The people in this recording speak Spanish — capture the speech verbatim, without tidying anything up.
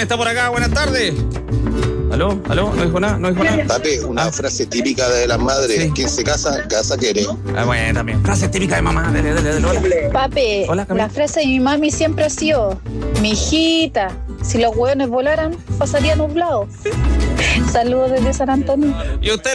está por acá? Buenas tardes. ¿Aló? ¿Aló? ¿No dijo nada? ¿No dijo nada? Papi, una ah. frase típica de las madres. Sí. Quien se casa, casa quiere. Ah, bueno, también. Frase típica de mamá. Dale, dale, dale, dale. Papi, hola, la frase de mi mami siempre ha sido: mi hijita, si los hueones volaran, pasaría nublado. Saludos desde San Antonio. ¿Y usted?